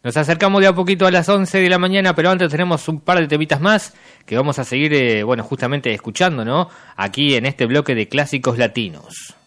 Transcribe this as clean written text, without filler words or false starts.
Nos acercamos de a poquito a las 11 de la mañana, pero antes tenemos un par de temitas más que vamos a seguir, justamente escuchando, ¿no? Aquí en este bloque de clásicos latinos.